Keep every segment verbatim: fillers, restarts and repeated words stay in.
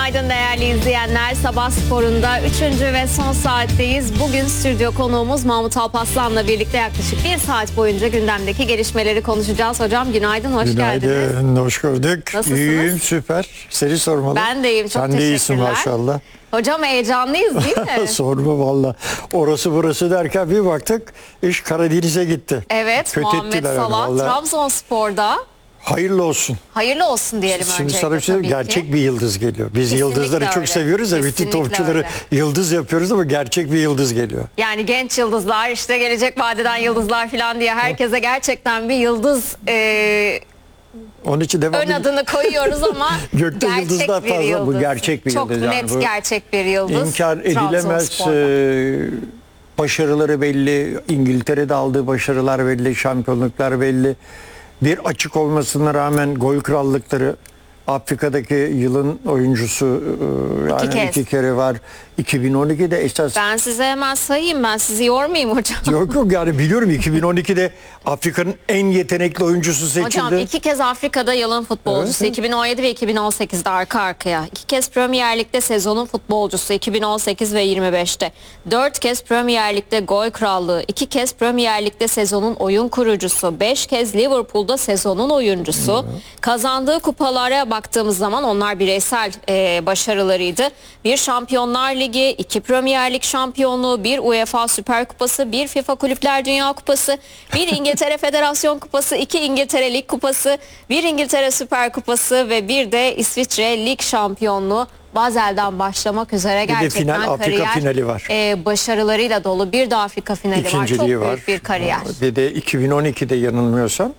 Günaydın değerli izleyenler. Sabah sporunda üçüncü ve son saatteyiz. Bugün stüdyo konuğumuz Mahmut Alpaslan'la birlikte yaklaşık bir saat boyunca gündemdeki gelişmeleri konuşacağız. Hocam günaydın, hoş Günaydın, geldiniz. Günaydın, hoş gördük. Nasılsınız? İyiyim, süper. Seni sormalı. Ben de iyiyim, çok Sen de iyisin teşekkürler. maşallah. Hocam heyecanlıyız değil mi? Sorma valla. Orası burası derken bir baktık iş Karadeniz'e gitti. Evet, Kötü Muhammed ettiler yani Salah vallahi. Trabzonspor'da. Hayırlı olsun. Hayırlı olsun diyelim Şimdi öncelikle sana bir şey tabii diyeyim, ki. gerçek bir yıldız geliyor. Biz Kesinlikle yıldızları öyle. çok seviyoruz da bütün Kesinlikle topçuları öyle. yıldız yapıyoruz ama gerçek bir yıldız geliyor. Yani genç yıldızlar, işte gelecek vadeden yıldızlar falan diye herkese gerçekten bir yıldız e, Onun için devam ön edin. adını koyuyoruz ama Gökte gerçek yıldızlar bir fazla. Bu yıldız. gerçek bir Çok yıldız yani net bu. gerçek bir yıldız. İnkar edilemez Trabzonspor'da. e, başarıları belli. İngiltere'de aldığı başarılar belli. Şampiyonluklar belli. Bir açık olmasına rağmen gol krallıkları. Afrika'daki yılın oyuncusu e, yani İki kez. iki kere var. iki bin on ikide esas Ben size hemen sayayım, ben sizi yormayayım hocam. yok yok yani biliyorum iki bin on ikide Afrika'nın en yetenekli oyuncusu seçildi. Hocam iki kez Afrika'da yılın futbolcusu, Evet. iki bin on yedi ve iki bin on sekizde arka arkaya. İki kez Premier Lig'de sezonun futbolcusu iki bin on sekiz ve yirmi beşte. Dört kez Premier Lig'de gol krallığı, iki kez Premier Lig'de sezonun oyun kurucusu, beş kez Liverpool'da sezonun oyuncusu. Kazandığı kupalara baktığımız zaman onlar bireysel e, başarılarıydı. Bir Şampiyonlar Ligi, iki Premier Lig şampiyonluğu, bir UEFA Süper Kupası, bir FIFA Kulüpler Dünya Kupası, bir İngiltere Federasyon Kupası, iki İngiltere Lig Kupası, bir İngiltere Süper Kupası ve bir de İsviçre Lig şampiyonluğu. Bazel'den başlamak üzere Bir de gerçekten final, Afrika kariyer finali var. e, başarılarıyla dolu. Bir de Afrika finali var. Çok İkinciliği büyük var. bir kariyer. Bir de iki bin on ikide yanılmıyorsam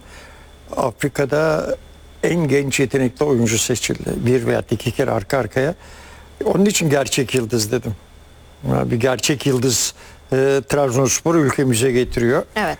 Afrika'da en genç yetenekli oyuncu seçildi. Bir veya iki kere arka arkaya. Onun için gerçek yıldız dedim. Ya bir gerçek yıldız e, Trabzonspor ülkemize getiriyor. Evet.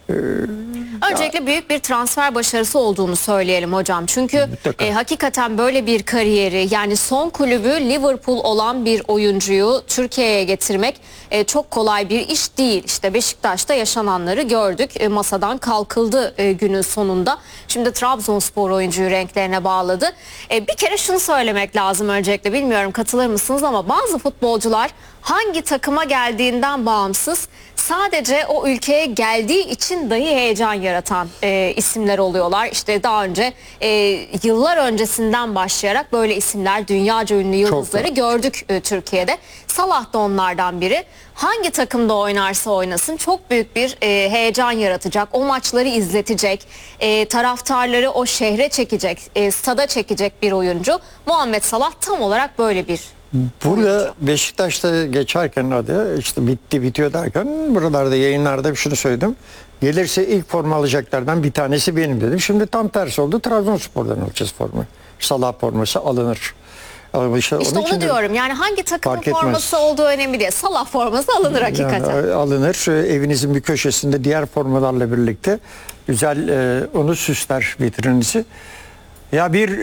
Öncelikle büyük bir transfer başarısı olduğunu söyleyelim hocam. Çünkü Mutlaka. e, hakikaten böyle bir kariyeri, yani son kulübü Liverpool olan bir oyuncuyu Türkiye'ye getirmek e, çok kolay bir iş değil. İşte Beşiktaş'ta yaşananları gördük. E, masadan kalkıldı e, günün sonunda. Şimdi Trabzonspor oyuncuyu renklerine bağladı. E, bir kere şunu söylemek lazım öncelikle, bilmiyorum katılır mısınız ama bazı futbolcular hangi takıma geldiğinden bağımsız sadece o ülkeye geldiği için dahi heyecan yaratan e, isimler oluyorlar. İşte daha önce e, yıllar öncesinden başlayarak böyle isimler, dünyaca ünlü yıldızları var. gördük e, Türkiye'de. Salah da onlardan biri. Hangi takımda oynarsa oynasın çok büyük bir e, heyecan yaratacak. O maçları izletecek. E, taraftarları o şehre çekecek, e, stada çekecek bir oyuncu. Muhammed Salah tam olarak böyle bir. Burada Beşiktaş'ta geçerken adı işte bitti bitiyor derken buralarda yayınlarda şunu söyledim. Gelirse ilk forma alacaklardan bir tanesi benim dedim. Şimdi tam tersi oldu. Trabzonspor'dan alacağız formayı. Salah forması alınır. Ama işte İşte onun onu için de diyorum. Yani hangi takımın fark etmez. forması olduğu önemli değil. Salah forması alınır hakikaten. yani alınır. Evinizin bir köşesinde diğer formalarla birlikte güzel e, onu süsler vitrininizi. Ya bir,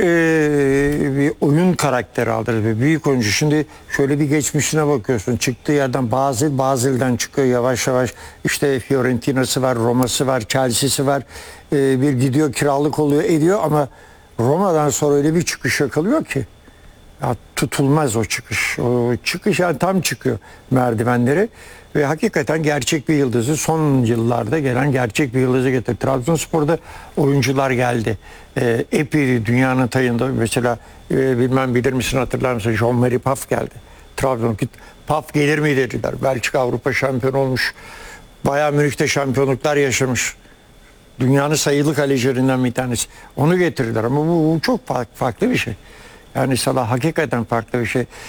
e, bir oyun karakteri aldır. Bir büyük oyuncu. Şimdi şöyle bir geçmişine bakıyorsun. Çıktığı yerden Basel, Basel'den çıkıyor yavaş yavaş. İşte Fiorentina'sı var, Roma'sı var, Chelsea'si var. E, bir gidiyor kiralık oluyor ediyor ama Roma'dan sonra öyle bir çıkış yakalıyor ki. Ya tutulmaz o çıkış. O çıkış yani tam çıkıyor merdivenleri. Ve hakikaten gerçek bir yıldızı son yıllarda gelen gerçek bir yıldızı getirdi. Trabzonspor'da oyuncular geldi. Ee, epey dünyanın tayında mesela e, bilmem bilir misin hatırlar mısın? Jean-Marie Paf geldi. Trabzon git. Paf gelir mi dediler. Belçika Avrupa şampiyon olmuş. Bayern Münih'te şampiyonluklar yaşamış. Dünyanın sayılı kalecilerinden bir tanesi. Onu getirdiler ama bu, bu çok farklı bir şey. Yani Salah hakikaten farklı bir şey.